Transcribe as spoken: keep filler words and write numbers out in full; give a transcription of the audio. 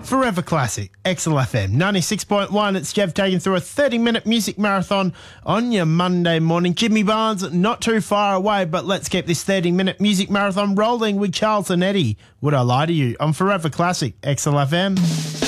Forever Classic, X L F M, ninety-six point one. It's Jeff taking through a thirty-minute music marathon on your Monday morning. Jimmy Barnes, not too far away, but let's keep this thirty-minute music marathon rolling with Charles and Eddie. Would I Lie to You on Forever Classic, X L F M.